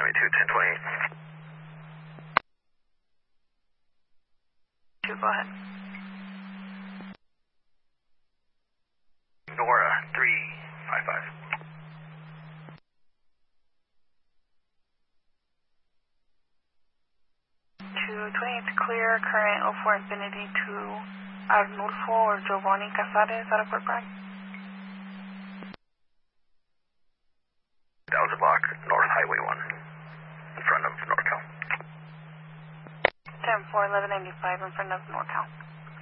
1028. Go ahead. Nora 355. 228 clear, current 04 Infinity to Arnulfo or Giovanni Casares out of Fort Bragg. That was a block, North Highway 1, in front of NorCal. 10-4, 1195 in front of NorCal.